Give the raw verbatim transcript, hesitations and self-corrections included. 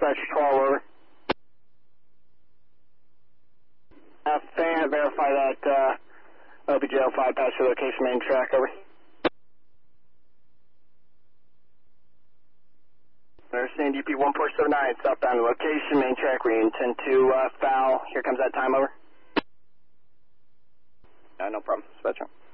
dispatch twelve, over. Uh, fan, verify that uh, O P J oh five past your location main track, over. Understand U P one four seven nine, southbound location, main track, we intend to uh, foul. Here comes that time, over. Uh, no problem, dispatcher.